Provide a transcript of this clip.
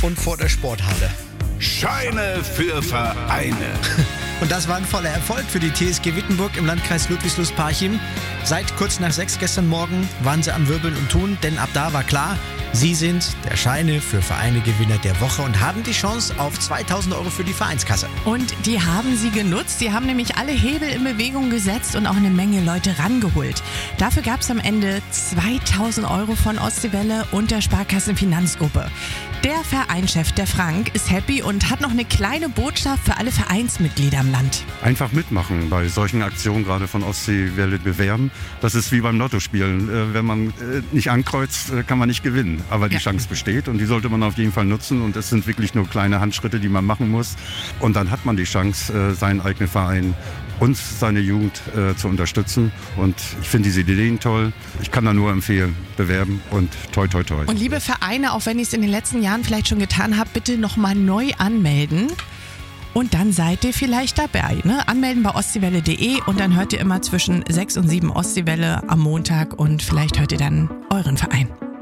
und vor der Sporthalle. Scheine für Vereine. Und das war ein voller Erfolg für die TSG Wittenburg im Landkreis Ludwigslust-Parchim. Seit kurz nach 6 gestern Morgen waren sie am Wirbeln und Tun, denn ab da war klar, sie sind der Scheine für Vereine Gewinner der Woche und haben die Chance auf 2.000 € für die Vereinskasse. Und die haben sie genutzt. Sie haben nämlich alle Hebel in Bewegung gesetzt und auch eine Menge Leute rangeholt. Dafür gab es am Ende 2.000 € von Ostseewelle und der Sparkassenfinanzgruppe. Der Vereinschef, der Frank, ist happy und hat noch eine kleine Botschaft für alle Vereinsmitglieder im Land. Einfach mitmachen bei solchen Aktionen, gerade von Ostseewelle bewerben. Das ist wie beim Lottospielen. Wenn man nicht ankreuzt, kann man nicht gewinnen. Aber die Chance besteht und die sollte man auf jeden Fall nutzen. Und es sind wirklich nur kleine Handschritte, die man machen muss. Und dann hat man die Chance, seinen eigenen Verein und seine Jugend zu unterstützen. Und ich finde diese Ideen toll. Ich kann da nur empfehlen, bewerben und toi, toi, toi. Und liebe Vereine, auch wenn ich es in den letzten Jahren vielleicht schon getan habe, bitte nochmal neu anmelden. Und dann seid ihr vielleicht dabei. Ne? Anmelden bei ostseewelle.de und dann hört ihr immer zwischen 6 und 7 Ostseewelle am Montag und vielleicht hört ihr dann euren Verein.